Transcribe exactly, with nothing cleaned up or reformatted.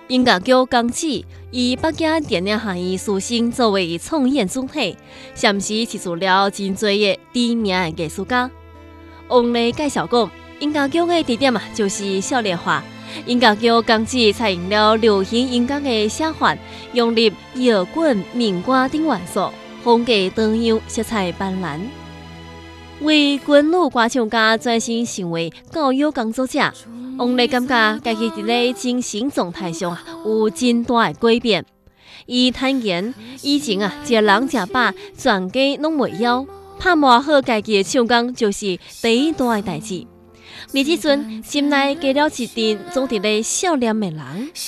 音乐剧《公子》以北京电影学院师生作为创演主体，暂时提出了真多的知名的艺术家。王丽介绍讲，音乐剧的特点啊，就是少年化。音乐剧《公子》采用了流行音乐的写法，融入摇滚、民歌等元素，风格多样，色彩斑斓。为军旅歌唱家转型成为教育工作者，王丽感觉家己伫咧精神状态上啊有真大的改变。伊坦言，以前啊食人食饱，全家拢袂枵，拍磨好家己的唱功就是第一大的代志。而即阵心内加了一阵总伫咧少年的人。